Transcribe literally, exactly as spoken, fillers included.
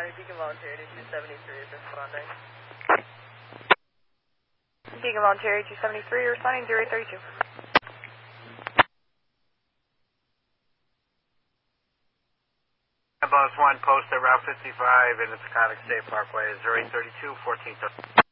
County, Beacon Voluntary two seventy-three is responding. Beacon Voluntary two seventy-three, responding zero eight thirty-two. Ambulance one, post at Route fifty-five in the Taconic State Parkway, zero eight thirty-two, fourteen thirty.